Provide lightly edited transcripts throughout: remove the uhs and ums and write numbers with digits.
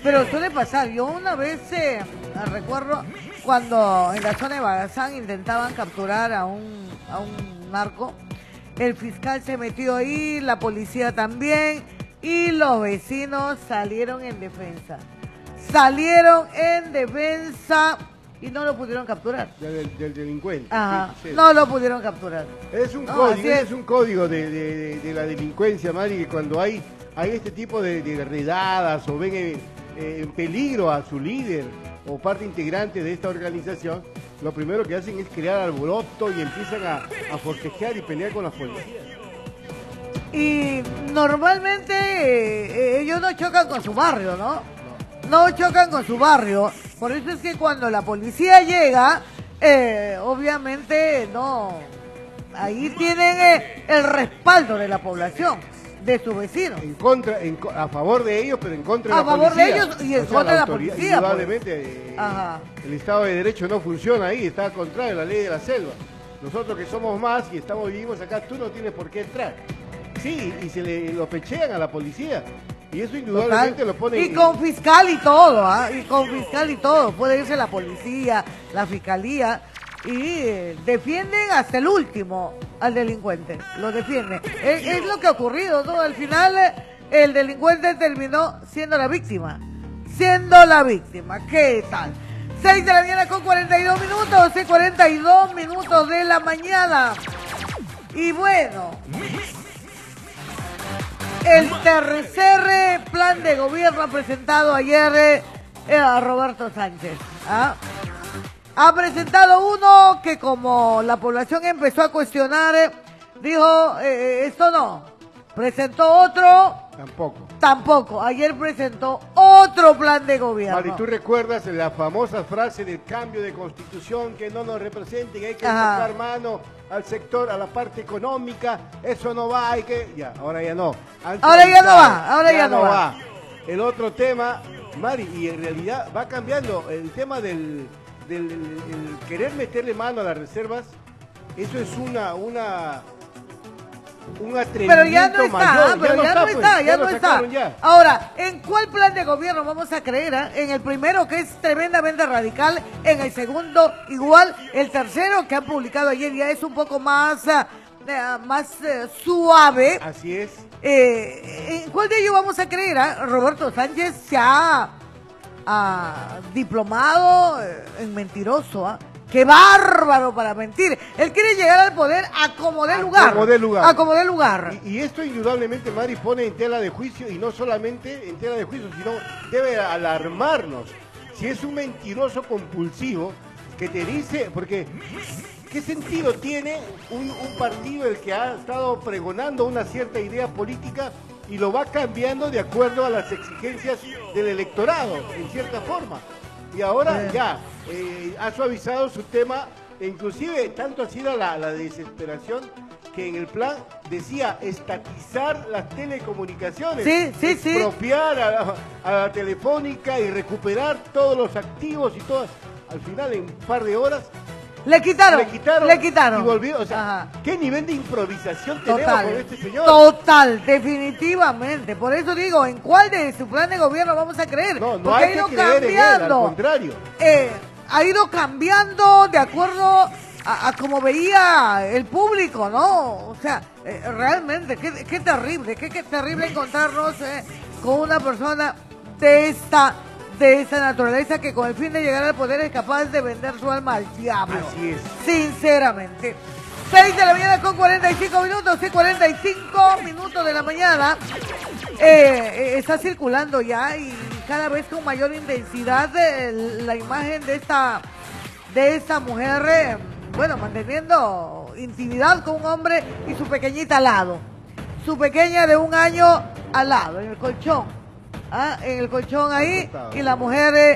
Pero suele pasar. Yo una vez recuerdo cuando en la zona de Bagazán intentaban capturar a un narco. El fiscal se metió ahí, la policía también, y los vecinos salieron en defensa. Salieron en defensa y no lo pudieron capturar. Del delincuente. Ajá, sí, sí. no lo pudieron capturar. Es un No, código, así es un código de la delincuencia, Mari, que cuando hay este tipo de redadas o ven en peligro a su líder o parte integrante de esta organización, lo primero que hacen es crear alboroto y empiezan a forcejear y pelear con las policías. Y normalmente ellos no chocan con su barrio, ¿no? No chocan con su barrio. Por eso es que cuando la policía llega, obviamente no. Ahí tienen el respaldo de la población, de su vecino. A favor de ellos, pero en contra de la policía. A favor de ellos y en contra de la policía. Indudablemente, el Estado de Derecho no funciona ahí, está al contrario de la ley de la selva. Nosotros que somos más y vivimos acá, tú no tienes por qué entrar. Sí, y lo pechean a la policía. Y eso indudablemente lo pone... Y con fiscal y todo, ¿ah? Y con fiscal y todo. Puede irse la policía, la fiscalía, y defienden hasta el último al delincuente. Lo defienden. Es lo que ha ocurrido, ¿no? Al final el delincuente terminó siendo la víctima. Siendo la víctima. ¿Qué tal? 6 de la mañana con 42 minutos. 42 minutos de la mañana. Y bueno... El tercer plan de gobierno ha presentado ayer a Roberto Sánchez. Ha presentado uno que como la población empezó a cuestionar, dijo, esto no. Presentó otro. Tampoco. Ayer presentó otro plan de gobierno. Mari, ¿tú recuerdas la famosa frase del cambio de constitución que no nos represente, que hay que sacar mano al sector, a la parte económica? Eso no va, hay que... Ya, ahora ya no. Ahora ya no va. El otro tema, Mari, y en realidad va cambiando el tema del querer meterle mano a las reservas. Eso es un atrevimiento pero ya no está, mayor. ya no está. Ahora, ¿en cuál plan de gobierno vamos a creer? En el primero, que es tremendamente radical, en el segundo igual, el tercero que han publicado ayer ya es un poco más suave. Así es. ¿En cuál de ellos vamos a creer? Roberto Sánchez se ha diplomado en mentiroso, ¡Qué bárbaro para mentir! Él quiere llegar al poder a como dé lugar. Y esto indudablemente, Mari, pone en tela de juicio, y no solamente en tela de juicio, sino debe alarmarnos. Si es un mentiroso compulsivo que te dice, porque ¿qué sentido tiene un partido el que ha estado pregonando una cierta idea política y lo va cambiando de acuerdo a las exigencias del electorado, en cierta forma? Y ahora ha suavizado su tema, e inclusive tanto ha sido la desesperación que en el plan decía estatizar las telecomunicaciones, expropiar a la Telefónica y recuperar todos los activos y todas. Al final, en un par de horas, le quitaron. Y volvió, o sea, ¿qué nivel de improvisación tenemos con este señor? Total, definitivamente. Por eso digo, ¿en cuál de su plan de gobierno vamos a creer? No hay que creer en él, al contrario. Ha ido cambiando de acuerdo a como veía el público, ¿no? O sea, realmente, qué terrible, qué terrible encontrarnos con una persona de esta naturaleza que con el fin de llegar al poder es capaz de vender su alma al diablo. Así es. Sinceramente. 6 de la mañana con 45 minutos, 45 minutos de la mañana. Está circulando ya y cada vez con mayor intensidad la imagen de esta mujer, manteniendo intimidad con un hombre y su pequeñita al lado. Su pequeña de 1 año al lado, en el colchón. En el colchón ahí, y la mujer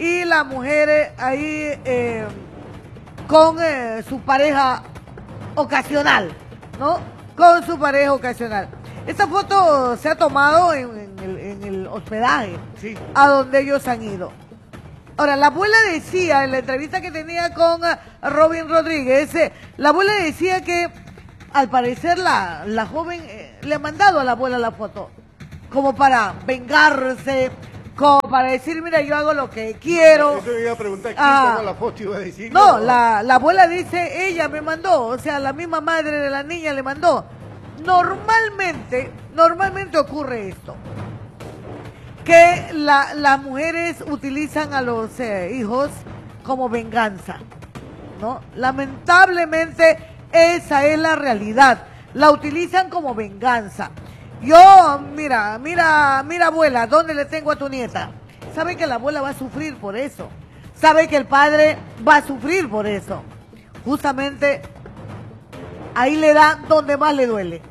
ahí con su pareja ocasional, ¿no? Con su pareja ocasional. Esta foto se ha tomado en el hospedaje, a donde ellos han ido. Ahora, la abuela decía, en la entrevista que tenía con Robin Rodríguez, la abuela decía que al parecer la joven le ha mandado a la abuela la foto, como para vengarse, como para decir, mira, yo hago lo que quiero. Eso me iba a preguntar, ¿quién tomó la foto? Iba a decir. No, la abuela dice, ella me mandó, o sea, la misma madre de la niña le mandó. Normalmente ocurre esto, que las mujeres utilizan a los hijos como venganza, ¿no? Lamentablemente esa es la realidad, la utilizan como venganza. Yo, mira, abuela, ¿dónde le tengo a tu nieta? Sabe que la abuela va a sufrir por eso, sabe que el padre va a sufrir por eso. Justamente ahí le da donde más le duele.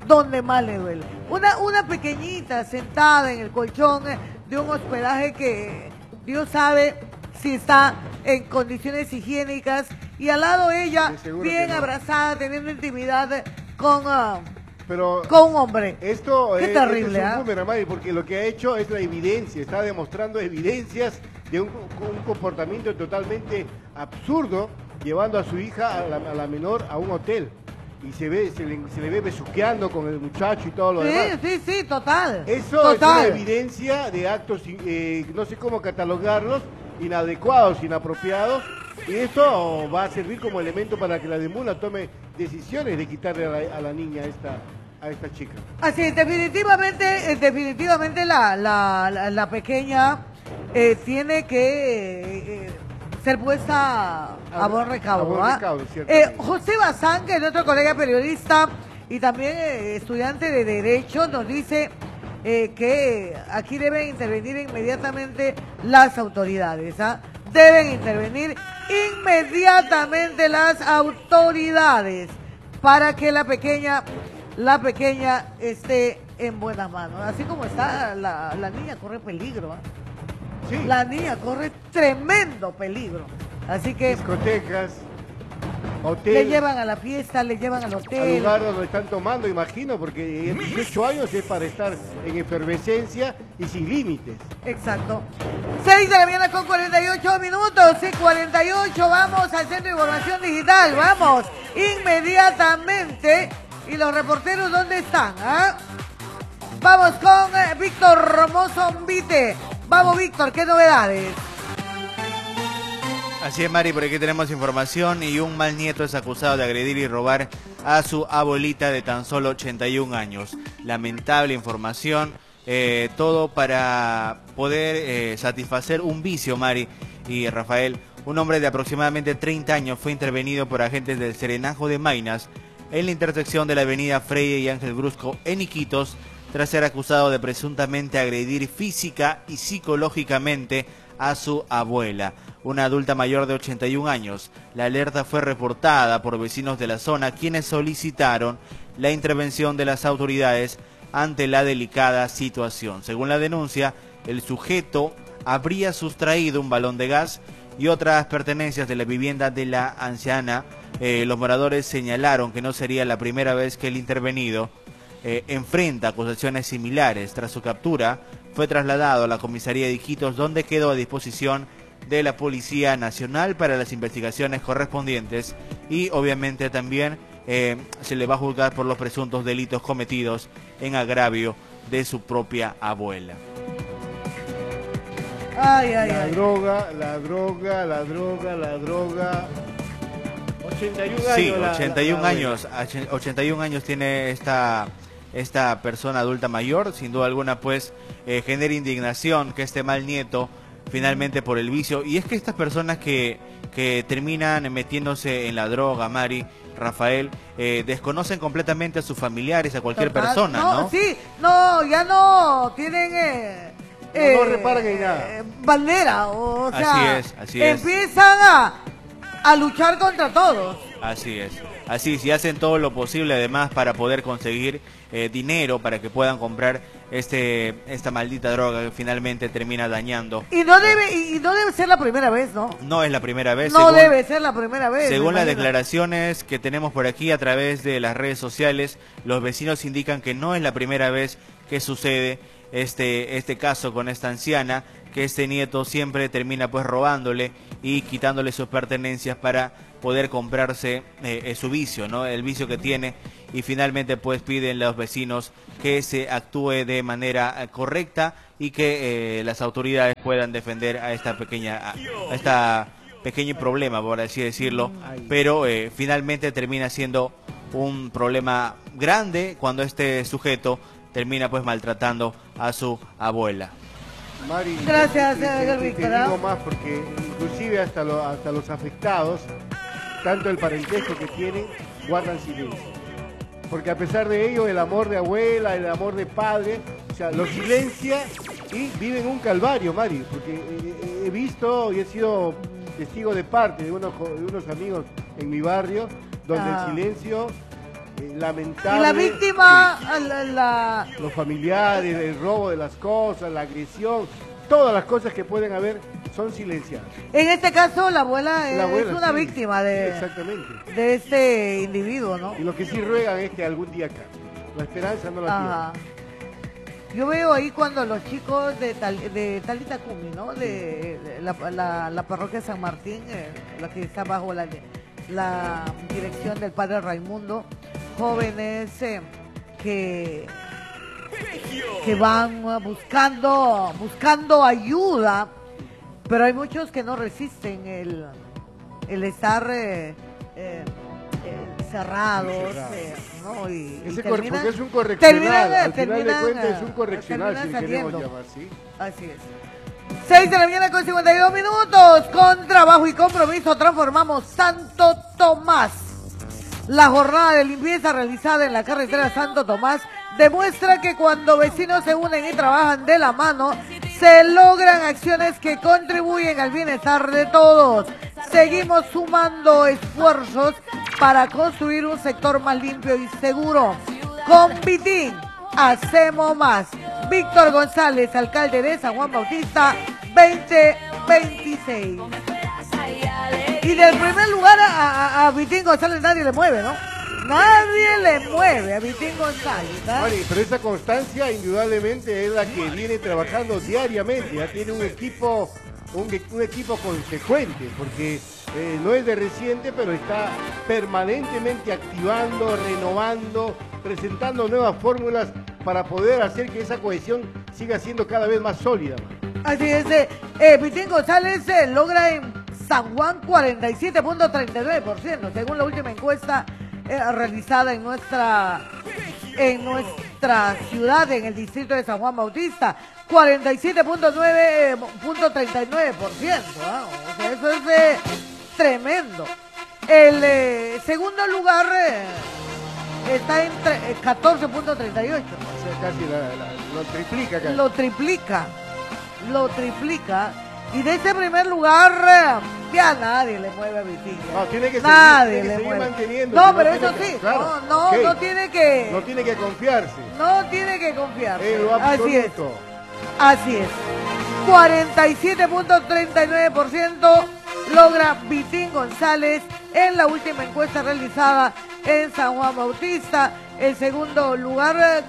Una pequeñita sentada en el colchón de un hospedaje que Dios sabe si está en condiciones higiénicas, y al lado ella, bien abrazada, teniendo intimidad con un hombre. Esto qué terrible, es un boomerang, Mari, porque lo que ha hecho es la evidencia, está demostrando evidencias de un comportamiento totalmente absurdo, llevando a su hija, a la menor, a un hotel. Y se le ve besuqueando con el muchacho y todo lo demás. Sí, total. Eso es una evidencia de actos, no sé cómo catalogarlos, inadecuados, inapropiados. Y esto va a servir como elemento para que la DEMUNA tome decisiones de quitarle a la niña a esta chica. Así, definitivamente la pequeña tiene que ser puesta a buen recaudo. José Bazán, que es nuestro colega periodista y también estudiante de Derecho, nos dice que aquí deben intervenir inmediatamente las autoridades. Deben intervenir inmediatamente las autoridades para que la pequeña esté en buenas manos. Así como está, la niña corre peligro. Sí. La niña corre tremendo peligro. Así que discotecas, hoteles, le llevan a la fiesta, le llevan al hotel, al lugar donde están tomando, imagino, porque 18 años es para estar en efervescencia y sin límites. Exacto. 6 de la mañana con 48 minutos, sí, 48, vamos al Centro de Información Digital, vamos, inmediatamente. ¿Y los reporteros dónde están? Vamos con Víctor Mozombite. Vamos, Víctor, ¿qué novedades? Así es, Mari, por aquí tenemos información y un mal nieto es acusado de agredir y robar a su abuelita de tan solo 81 años. Lamentable información, todo para poder satisfacer un vicio, Mari y Rafael. Un hombre de aproximadamente 30 años fue intervenido por agentes del Serenazgo de Maynas en la intersección de la avenida Freire y Ángel Brusco en Iquitos, tras ser acusado de presuntamente agredir física y psicológicamente a su abuela, una adulta mayor de 81 años. La alerta fue reportada por vecinos de la zona, quienes solicitaron la intervención de las autoridades ante la delicada situación. Según la denuncia, el sujeto habría sustraído un balón de gas y otras pertenencias de la vivienda de la anciana. Los moradores señalaron que no sería la primera vez que el intervenido enfrenta acusaciones similares. Tras su captura, fue trasladado a la comisaría de Iquitos, donde quedó a disposición de la Policía Nacional para las investigaciones correspondientes, y obviamente también se le va a juzgar por los presuntos delitos cometidos en agravio de su propia abuela. La droga. 81 años. Sí, 81 años tiene esta persona adulta mayor. Sin duda alguna, pues, genera indignación que este mal nieto, finalmente por el vicio. Y es que estas personas que terminan metiéndose en la droga, Mari, Rafael, desconocen completamente a sus familiares, a cualquier persona, ¿no? Sí, no, ya no tienen... no reparan en nada. Bandera, o sea, así es. Empiezan a luchar contra todos. Así es. Así, si hacen todo lo posible además para poder conseguir dinero para que puedan comprar esta maldita droga que finalmente termina dañando. Y no debe ser la primera vez, ¿no? No es la primera vez. No debe ser la primera vez. Según las declaraciones que tenemos por aquí a través de las redes sociales, los vecinos indican que no es la primera vez que sucede este caso con esta anciana, que este nieto siempre termina pues robándole y quitándole sus pertenencias para poder comprarse su vicio, ¿no? El vicio que tiene. y finalmente pues piden los vecinos que se actúe de manera correcta y que las autoridades puedan defender a esta pequeño problema, por así decirlo, pero finalmente termina siendo un problema grande cuando este sujeto termina pues maltratando a su abuela. Mari, gracias, te digo más porque inclusive hasta los afectados, tanto el parentesco que tienen, guardan silencio. Porque a pesar de ello, el amor de abuela, el amor de padre, o sea, lo silencia y viven un calvario, Mari, porque he visto y he sido testigo de parte de unos amigos en mi barrio, donde el silencio lamentable. Y la víctima, los familiares, el robo de las cosas, la agresión, todas las cosas que pueden haber son silenciadas. En este caso, la abuela es una sí, víctima de este individuo, ¿no? Y lo que sí ruegan es que algún día cambie. La esperanza no la tiene. Yo veo ahí cuando los chicos de Talita Cumi, ¿no? De la parroquia San Martín, la que está bajo la dirección del padre Raimundo, jóvenes que van buscando ayuda, pero hay muchos que no resisten el estar cerrados, ¿no? Porque es un correccional, al final terminan, de cuentas es un correccional, si queremos saliendo. llamar, ¿sí? Así es. 6 de la mañana con 52 minutos, con trabajo y compromiso transformamos Santo Tomás. La jornada de limpieza realizada en la carretera Santo Tomás demuestra que cuando vecinos se unen y trabajan de la mano, se logran acciones que contribuyen al bienestar de todos. Seguimos sumando esfuerzos para construir un sector más limpio y seguro. Con Vitín, hacemos más. Víctor González, alcalde de San Juan Bautista, 2026. Y del primer lugar a Vitín González nadie le mueve, ¿no? Nadie le mueve a Vitín González, ¿no? Vale, pero esa constancia indudablemente es la que viene trabajando diariamente. Ya tiene un equipo consecuente, porque no es de reciente, pero está permanentemente activando, renovando, presentando nuevas fórmulas para poder hacer que esa cohesión siga siendo cada vez más sólida. Así es, Vitín González logra en San Juan 47.39%, según la última encuesta realizada en nuestra ciudad, en el distrito de San Juan Bautista, 47.39%, ¿ah? O sea, eso es tremendo. El segundo lugar está en 14.38. O sea, casi lo triplica. Casi. Lo triplica. Y de este primer lugar, ya nadie le mueve a Vitín. No, tiene que seguir manteniendo. No, pero eso sí, claro, no tiene que... No tiene que confiarse. No tiene que confiarse. En lo absoluto. Así es. 47.39% logra Vitín González en la última encuesta realizada en San Juan Bautista. El segundo lugar,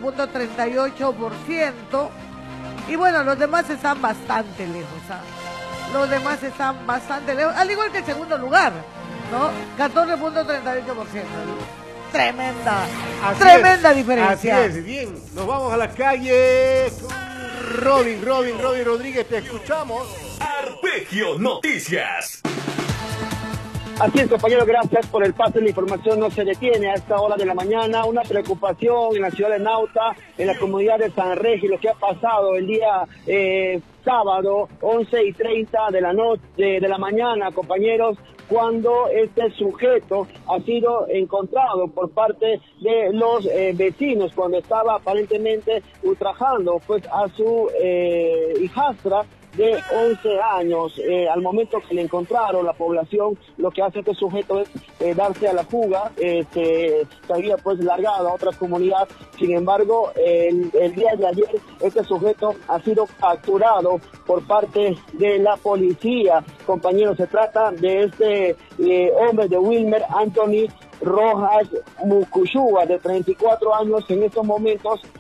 14.38%. Y bueno, los demás están bastante lejos, ¿sabes? Al igual que el segundo lugar, ¿no? 14.38%. Tremenda diferencia. Así es, bien. Nos vamos a la calle con Robin Rodríguez, te escuchamos. Arpegio Noticias. Así es, compañero, gracias por el pase. La información no se detiene a esta hora de la mañana. Una preocupación en la ciudad de Nauta, en la comunidad de San Regis, lo que ha pasado el día sábado, 11:30 de la mañana, compañeros, cuando este sujeto ha sido encontrado por parte de los vecinos, cuando estaba aparentemente ultrajando pues a su hijastra de 11 años. Al momento que le encontraron, la población lo que hace este sujeto es darse a la fuga. Se había pues largado a otra comunidad. Sin embargo, el día de ayer este sujeto ha sido capturado por parte de la policía. Compañeros, se trata de este hombre de Wilmer Anthony Rojas Mucushua, de 34 años. En estos momentos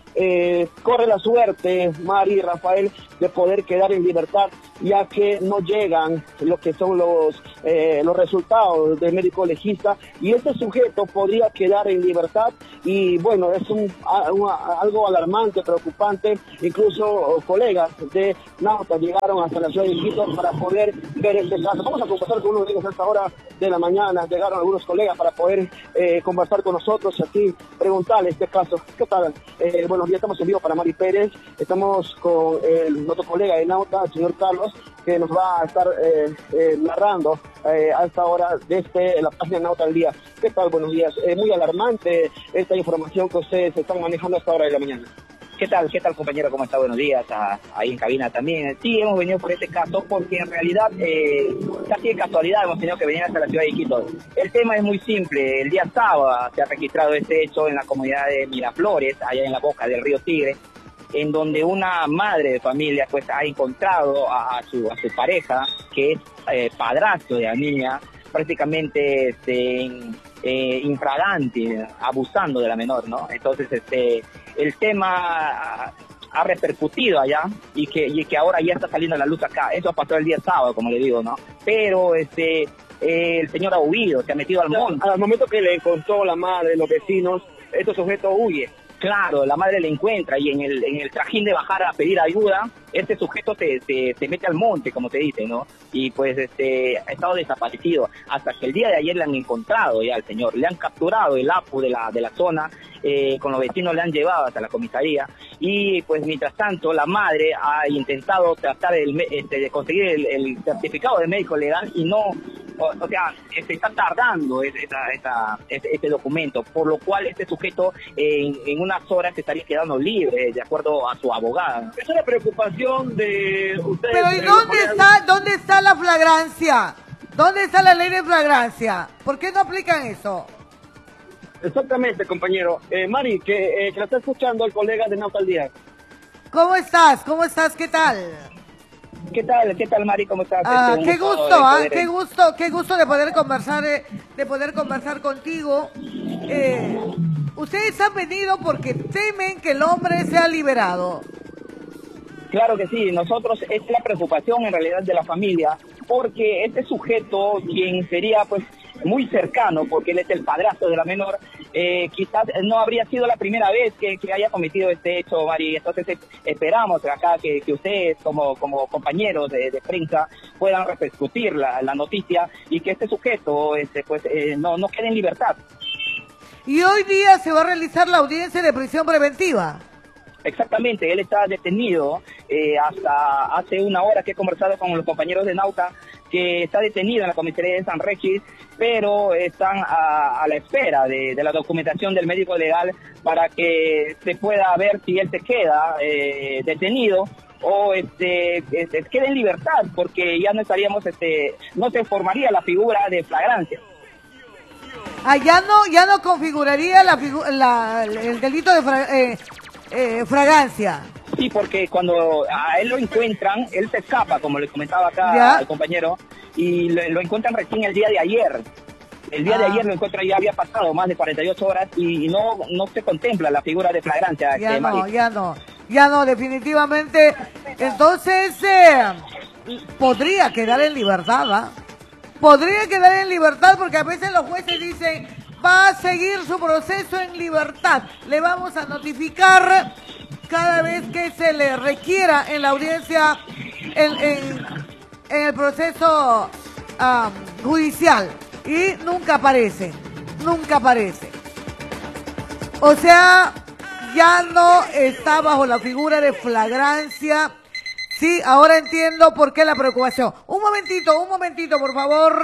corre la suerte, Mari y Rafael, de poder quedar en libertad, ya que no llegan lo que son los resultados del médico legista, y este sujeto podría quedar en libertad. Y bueno, es algo alarmante, preocupante. Incluso colegas de Nauta llegaron hasta la ciudad de Iquitos para poder ver este caso. Vamos a conversar con uno de ellos a esta hora de la mañana. Llegaron algunos colegas para poder conversar con nosotros y así preguntarle este caso. ¿Qué tal? Buenos días, estamos en vivo para Mari Pérez. Estamos con nuestro colega de Nauta, el señor Carlos, que nos va a estar narrando a esta hora desde la página de Nauta al Día. ¿Qué tal? Buenos días. Muy alarmante esta información que ustedes están manejando a esta hora de la mañana. ¿Qué tal, compañero? ¿Cómo está? Buenos días. Ahí en cabina también. Sí, hemos venido por este caso porque en realidad, casi de casualidad, hemos tenido que venir hasta la ciudad de Iquitos. El tema es muy simple. El día sábado se ha registrado este hecho en la comunidad de Miraflores, allá en la boca del río Tigre, en donde una madre de familia pues ha encontrado a su pareja, que es padrastro de la niña, prácticamente infragante, abusando de la menor, ¿no? Entonces el tema ha repercutido allá y que ahora ya está saliendo a la luz acá. Eso pasó el día sábado, como le digo, ¿no? Pero el señor ha huido, se ha metido al monte. Al momento que le encontró la madre, los vecinos, este sujeto huye. Claro, la madre le encuentra y en el trajín de bajar a pedir ayuda, este sujeto se mete al monte, como te dice, ¿no? Y pues ha estado desaparecido hasta que el día de ayer le han encontrado ya al señor, le han capturado el APU de la zona, con los vecinos le han llevado hasta la comisaría y pues mientras tanto la madre ha intentado tratar de conseguir el certificado de médico legal y no, o sea, se está tardando este documento, por lo cual este sujeto en unas horas se estaría quedando libre, de acuerdo a su abogada. Es una preocupación de ustedes. Pero ¿y dónde está la flagrancia? ¿Dónde está la ley de flagrancia? ¿Por qué no aplican eso? Exactamente, compañero. Mari, que la está escuchando el colega de Nauta al Día. ¿Cómo estás? ¿Cómo estás? ¿Qué tal? ¿Qué tal, Mari? ¿Cómo estás? Qué gusto de poder conversar contigo. Ustedes han venido porque temen que el hombre sea liberado. Claro que sí, nosotros es la preocupación en realidad de la familia, porque este sujeto, quien sería pues muy cercano, porque él es el padrastro de la menor, quizás no habría sido la primera vez que haya cometido este hecho, Mari. Entonces esperamos acá que ustedes como compañeros de prensa puedan repercutir la noticia y que este sujeto no quede en libertad. Y hoy día se va a realizar la audiencia de prisión preventiva. Exactamente, él está detenido hasta hace una hora que he conversado con los compañeros de Nauta, que está detenido en la comisaría de San Regis, pero están a la espera de la documentación del médico legal para que se pueda ver si él se queda detenido o quede en libertad, porque ya no estaríamos, no se formaría la figura de flagrancia. Ya no configuraría el delito de fragancia. Sí, porque cuando a él lo encuentran, él se escapa, como le comentaba acá ¿Ya? al compañero, y lo encuentran recién el día de ayer. El día de ayer lo encuentran, ya había pasado más de 48 horas y no se contempla la figura de flagrancia. Ya no, definitivamente. Entonces, podría quedar en libertad, ¿va? Podría quedar en libertad porque a veces los jueces dicen, va a seguir su proceso en libertad. Le vamos a notificar cada vez que se le requiera en la audiencia, en el proceso judicial. Y nunca aparece. O sea, ya no está bajo la figura de flagrancia. Sí, ahora entiendo por qué la preocupación. Un momentito, por favor.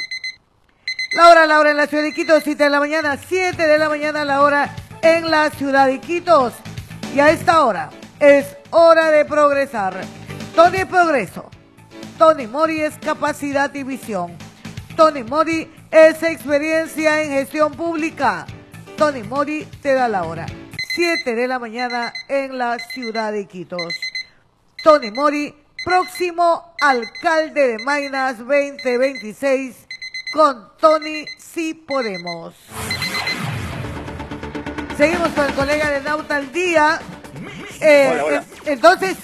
La hora en la ciudad de Iquitos, 7 de la mañana, 7 de la mañana la hora en la ciudad de Iquitos. Y a esta hora es hora de progresar. Tony es progreso. Tony Mori es capacidad y visión. Tony Mori es experiencia en gestión pública. Tony Mori te da la hora. 7 de la mañana en la ciudad de Iquitos. Tony Mori, próximo alcalde de Maynas 2026. Con Tony sí podemos. Seguimos con el colega de Nauta al Día. Hola. Entonces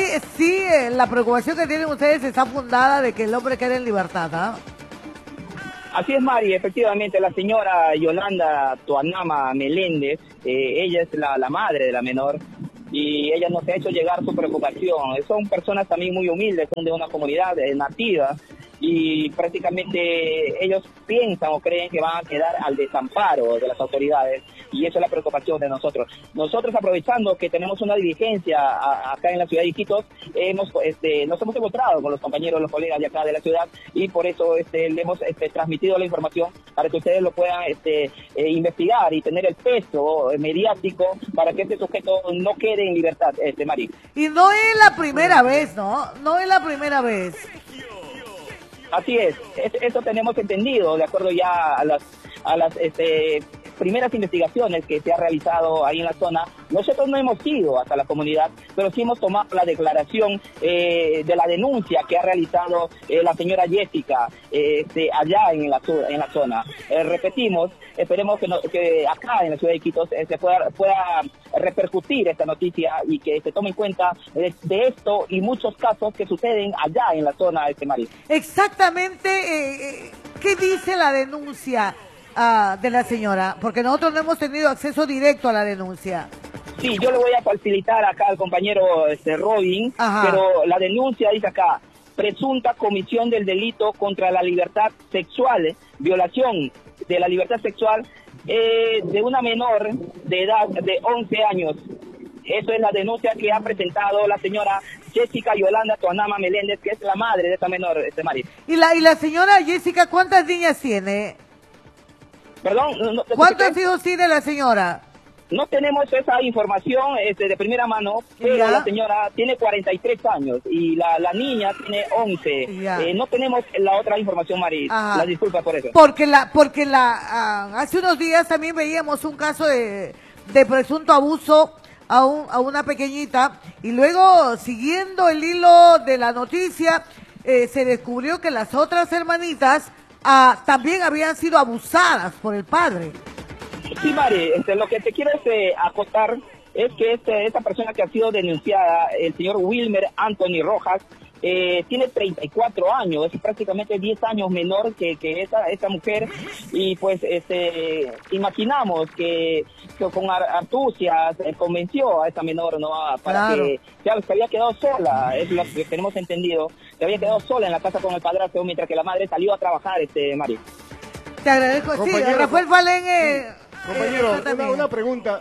la preocupación que tienen ustedes está fundada de que el hombre quede en libertad, ¿ah? Así es, Mari, efectivamente, la señora Yolanda Tuanama Meléndez, ella es la madre de la menor, y ella nos ha hecho llegar su preocupación. Son personas también muy humildes, son de una comunidad nativa, y prácticamente ellos piensan o creen que van a quedar al desamparo de las autoridades, y esa es la preocupación de nosotros. Nosotros, aprovechando que tenemos una diligencia acá en la ciudad de Iquitos, nos hemos encontrado con los compañeros, los colegas de acá de la ciudad, y por eso le hemos transmitido la información para que ustedes lo puedan investigar y tener el peso mediático para que este sujeto no quede en libertad, Mari. Y no es la primera vez, ¿no? No es la primera vez. Así es, eso tenemos entendido, de acuerdo ya a las primeras investigaciones que se ha realizado ahí en la zona. Nosotros no hemos ido hasta la comunidad, pero sí hemos tomado la declaración de la denuncia que ha realizado la señora Jessica allá en la zona. Repetimos, esperemos que acá en la ciudad de Iquitos se pueda repercutir esta noticia y que se tome en cuenta de esto y muchos casos que suceden allá en la zona de Mari. Exactamente, ¿qué dice la denuncia de la señora? Porque nosotros no hemos tenido acceso directo a la denuncia. Sí, yo le voy a facilitar acá al compañero Robin, Ajá. pero la denuncia dice acá: presunta comisión del delito contra la libertad sexual, violación de la libertad sexual de una menor de edad de 11 años. Eso es la denuncia que ha presentado la señora Jessica Yolanda Tuanama Meléndez, que es la madre de esta menor, Mari. ¿Y la señora Jessica cuántas niñas tiene? Perdón, ¿Cuántos hijos tiene la señora? No tenemos esa información de primera mano, pero ¿Ya? la señora tiene 43 años y la niña tiene 11. Ya. No tenemos la otra información, Mari. Ajá. La disculpa por eso. Porque hace unos días también veíamos un caso de presunto abuso a una pequeñita, y luego, siguiendo el hilo de la noticia, se descubrió que las otras hermanitas también habían sido abusadas por el padre. Sí, Mari, lo que te quiero acotar es que esta persona que ha sido denunciada, el señor Wilmer Anthony Rojas, tiene 34 años, es prácticamente 10 años menor que esa mujer, y pues imaginamos que con astucias convenció a esa menor, ¿no? Para Claro. que se había quedado sola, es lo que tenemos entendido, se había quedado sola en la casa con el padrastro mientras que la madre salió a trabajar, Mari. Te agradezco. Sí, Compañero, Rafael Falén. Compañero, también. una pregunta.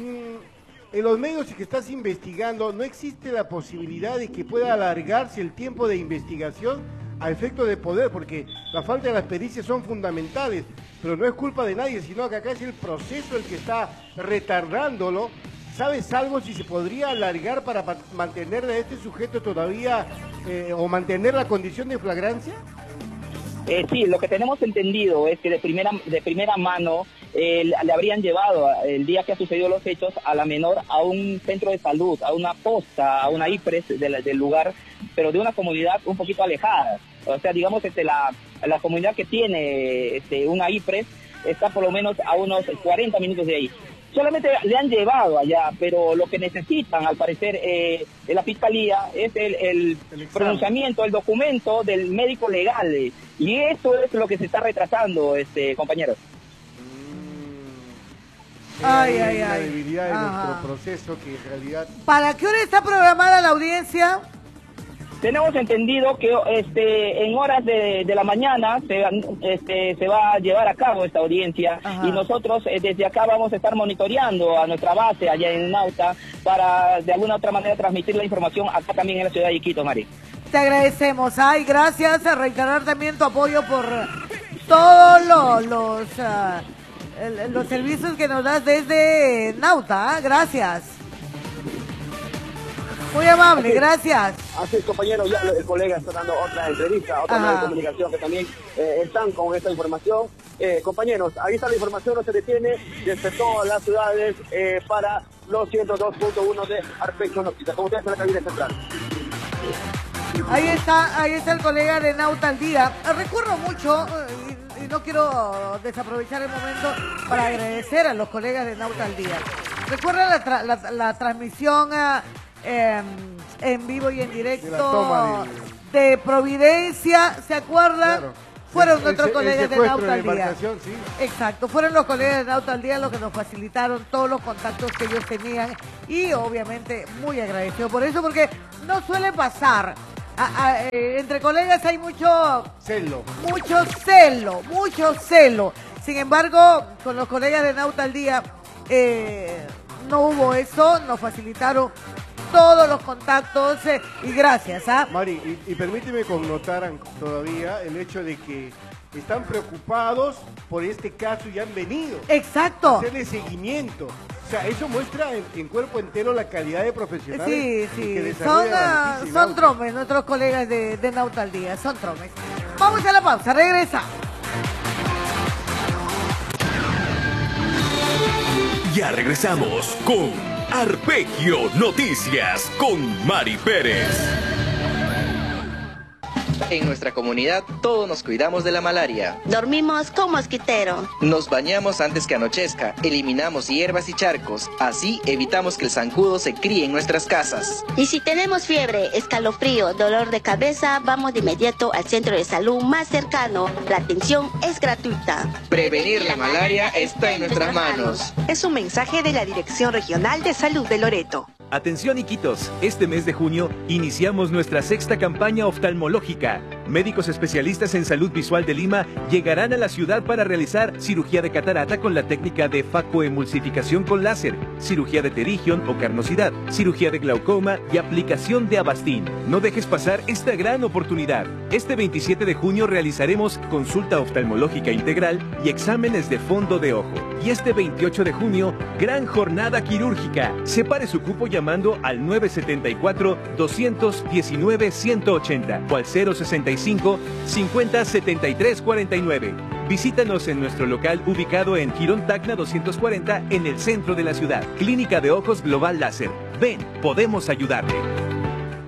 En los medios que estás investigando, ¿no existe la posibilidad de que pueda alargarse el tiempo de investigación a efecto de poder? Porque la falta de las pericias son fundamentales, pero no es culpa de nadie, sino que acá es el proceso el que está retardándolo. ¿Sabes algo si se podría alargar para mantener a este sujeto todavía o mantener la condición de flagrancia? Sí, lo que tenemos entendido es que de primera mano le habrían llevado el día que ha sucedido los hechos a la menor a un centro de salud, a una posta, a una IPRES del lugar, pero de una comunidad un poquito alejada. O sea, digamos, la comunidad que tiene una IPRES está por lo menos a unos 40 minutos de ahí. Solamente le han llevado allá, pero lo que necesitan, al parecer, de la fiscalía es el pronunciamiento, el documento del médico legal. Y eso es lo que se está retrasando, compañeros. Ay, Hay ay, una ay. debilidad de Ajá. nuestro proceso que en realidad... ¿Para qué hora está programada la audiencia? Tenemos entendido que en horas de la mañana se va a llevar a cabo esta audiencia. Ajá. Y nosotros desde acá vamos a estar monitoreando a nuestra base allá en Nauta para de alguna otra manera transmitir la información acá también en la ciudad de Iquitos, Mari. Te agradecemos. Ay, gracias. A reiterar también tu apoyo por todos los servicios que nos das desde Nauta. Gracias. Muy amable, gracias. Así es, compañero, ya el colega está dando otra entrevista, otra nueva comunicación que también están con esta información. Compañeros, ahí está la información, no se detiene desde todas las ciudades para los 102.1 de Arpecho Noticias. Como ustedes en la cabina central. Ahí está el colega de Nauta al Día. Recuerdo mucho, y no quiero desaprovechar el momento para agradecer a los colegas de Nauta al Día. ¿Recuerdan la transmisión en vivo y en directo De la toma de Providencia? ¿Se acuerdan? Claro. Fueron nuestros colegas de Nauta al Día. Sí. Exacto, fueron los colegas de Nauta al Día los que nos facilitaron todos los contactos que ellos tenían y obviamente muy agradecido por eso, porque no suele pasar. Entre colegas hay mucho celo. Sin embargo, con los colegas de Nauta al Día no hubo eso, nos facilitaron todos los contactos y gracias. Mari, y permíteme connotar todavía el hecho de que están preocupados por este caso y han venido. Exacto. A hacerle seguimiento. O sea, eso muestra en cuerpo entero la calidad de profesionales. Sí. Son tromes, nuestros colegas de Nauta al Día, son tromes. Vamos a la pausa, regresa. Ya regresamos con Arpegio Noticias con Mari Pérez. En nuestra comunidad todos nos cuidamos de la malaria. Dormimos con mosquitero. Nos bañamos antes que anochezca, eliminamos hierbas y charcos, así evitamos que el zancudo se críe en nuestras casas. Y si tenemos fiebre, escalofrío, dolor de cabeza, vamos de inmediato al centro de salud más cercano. La atención es gratuita. Prevenir la malaria está en nuestras manos. Es un mensaje de la Dirección Regional de Salud de Loreto. Atención Iquitos, este mes de junio iniciamos nuestra sexta campaña oftalmológica. Médicos especialistas en salud visual de Lima llegarán a la ciudad para realizar cirugía de catarata con la técnica de facoemulsificación con láser, cirugía de pterigión o carnosidad, cirugía de glaucoma y aplicación de Avastin. No dejes pasar esta gran oportunidad. Este 27 de junio realizaremos consulta oftalmológica integral y exámenes de fondo de ojo. Y este 28 de junio, gran jornada quirúrgica. Separe su cupo llamando al 974-219-180 o al 065-50-73-49. Visítanos en nuestro local ubicado en Girón Tacna 240 en el centro de la ciudad. Clínica de Ojos Global Láser. Ven, podemos ayudarte.